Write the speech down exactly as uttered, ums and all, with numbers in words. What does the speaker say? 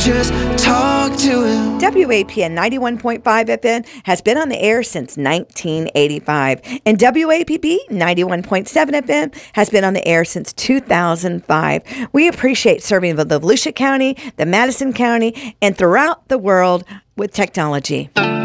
just talk to him. W A P N ninety-one point five F M has been on the air since nineteen eighty-five, and W A P B ninety-one point seven F M has been on the air since two thousand five. We appreciate serving the Volusia County, the Madison County, and throughout the world with technology.